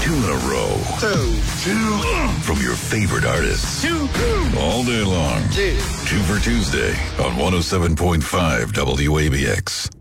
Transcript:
Two in a row. Two. From your favorite artists. All day long. Two for Tuesday on 107.5 WABX.